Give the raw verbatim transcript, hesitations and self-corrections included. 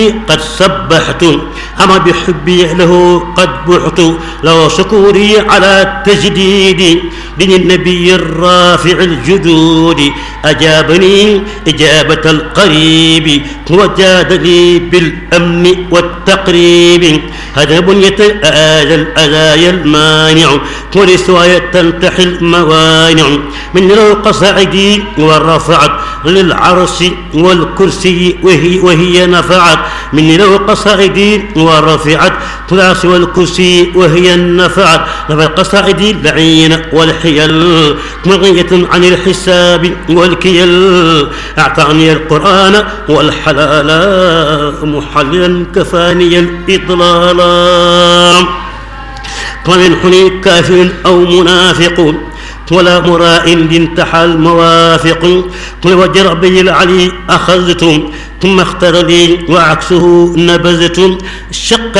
قد سبحت أما بحبي له قد بحت لو شكوري على التجديد دين النبي الرافع الجدود أجابني إجابة القريب وجادني بالأمن والتقريب هذا بنية آل الأذايا المانع ولسواية تنتحي الموانع من لو قصعدي ورفعت للعرش والكرسي وهي, وهي نفعت من لو قصعدي ورفعت العرش والكرسي وهي النفعت نفع القصائد لعين والحيل مغنية عن الحساب والكيل أعطاني القرآن والحلال محللا كفاني الإضلال ومنحني كافر أو منافق ولا مراء انتحى الموافق وجر بي العلي أخذت ثم اختار لي وعكسه نبذت شق